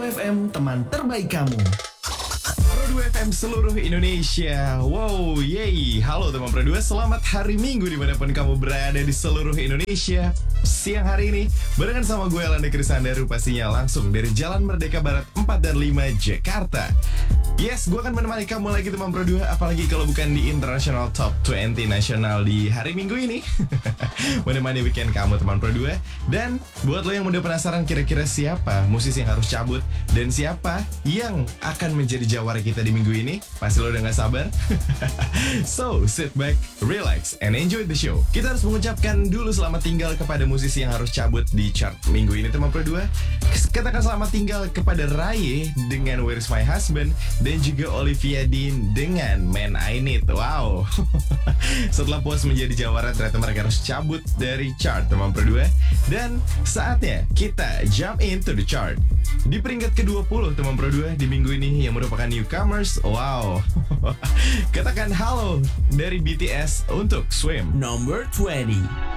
FM, teman terbaik kamu. Pro 2 FM seluruh Indonesia. Wow, yeay. Halo teman Pro 2, selamat hari Minggu dimanapun kamu berada di seluruh Indonesia. Siang hari ini, barengan sama gue Elanda Krisandaru, pastinya langsung dari Jalan Merdeka Barat 4 dan 5 Jakarta. Yes, gue akan menemani kamu lagi teman Pro 2, apalagi kalau bukan di International Top 20 Nasional di hari Minggu ini. Menemani weekend kamu teman Pro 2. Dan buat lo yang udah penasaran kira-kira siapa musisi yang harus cabut dan siapa yang akan menjadi jawara kita di minggu ini, pasti lo udah gak sabar. So, sit back, relax, and enjoy the show. Kita harus mengucapkan dulu selamat tinggal kepada musisi yang harus cabut di chart minggu ini teman Pro 2. Katakan selamat tinggal kepada Raye dengan Where's My Husband, dan juga Olivia Dean dengan Man I Need. Wow. Setelah puas menjadi jawara, ternyata mereka harus cabut dari chart teman Pro 2. Dan saatnya kita jump into the chart. Di peringkat ke-20 teman Pro 2 di minggu ini yang merupakan newcomers. Wow. Katakan halo dari BTS untuk Swim. Number 20.